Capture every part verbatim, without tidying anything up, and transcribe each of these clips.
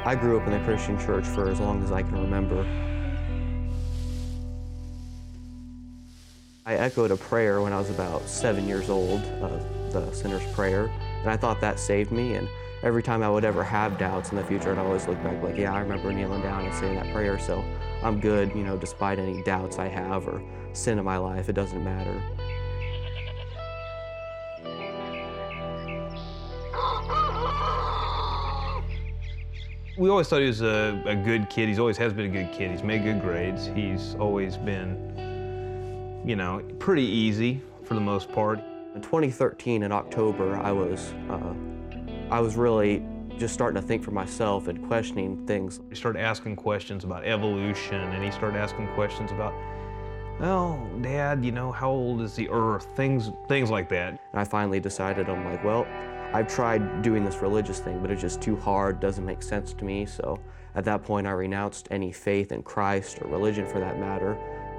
I grew up in the Christian church for as long as I can remember. I echoed a prayer when I was about seven years old, uh, the sinner's prayer, and I thought that saved me. And every time I would ever have doubts in the future, I'd always look back like, yeah, I remember kneeling down and saying that prayer, so I'm good, you know, despite any doubts I have or sin in my life, it doesn't matter. We always thought he was a, a good kid. He's always has been a good kid. He's made good grades. He's always been, you know, pretty easy for the most part. In twenty thirteen, in October, I was, uh, I was really just starting to think for myself and questioning things. He started asking questions about evolution, and he started asking questions about, well, Dad, you know, how old is the Earth? Things, things like that. And I finally decided, I'm like, well, I've tried doing this religious thing, but it's just too hard, doesn't make sense to me. So at that point, I renounced any faith in Christ or religion for that matter.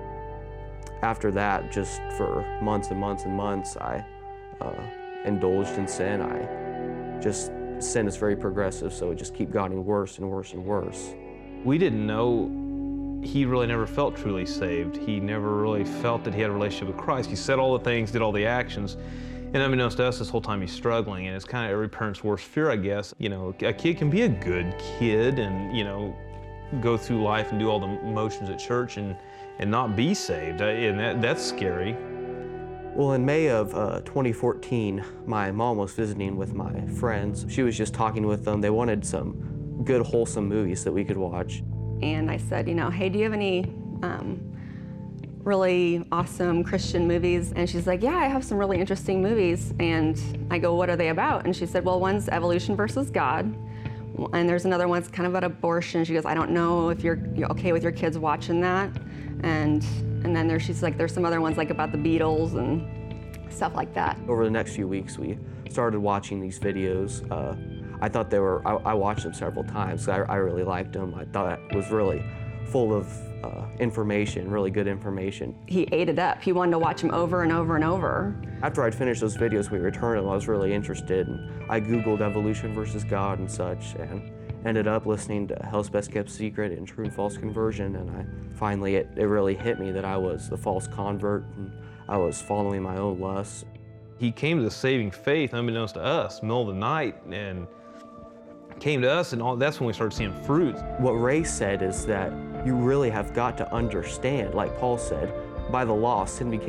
After that, just for months and months and months, I uh, indulged in sin. I just, sin is very progressive, so it just kept getting worse and worse and worse. We didn't know, he really never felt truly saved. He never really felt that he had a relationship with Christ. He said all the things, did all the actions, and unbeknownst to us, this whole time he's struggling, and it's kind of every parent's worst fear, I guess. You know, a kid can be a good kid and, you know, go through life and do all the motions at church and, and not be saved, and that, that's scary. Well, in May of uh, twenty fourteen, my mom was visiting with my friends. She was just talking with them. They wanted some good, wholesome movies that we could watch. And I said, you know, hey, do you have any um, really awesome Christian movies? And she's like, yeah, I have some really interesting movies. And I go, what are they about? And she said, well, one's Evolution versus God. And there's another one that's kind of about abortion. She goes, I don't know if you're, you're okay with your kids watching that. And and then there, she's like, there's some other ones like about the Beatles and stuff like that. Over the next few weeks, we started watching these videos. Uh, I thought they were, I, I watched them several times. I, I really liked them. I thought it was really full of uh, information, really good information. He ate it up. He wanted to watch them over and over and over. After I'd finished those videos, we returned them. I was really interested, and I Googled Evolution versus God and such, and ended up listening to Hell's Best Kept Secret and True and False Conversion, and I finally, it, it really hit me that I was the false convert, and I was following my own lusts. He came to the saving faith, unbeknownst to us, middle of the night, and came to us, and all, that's when we started seeing fruit. What Ray said is that you really have got to understand, like Paul said, by the law, sin became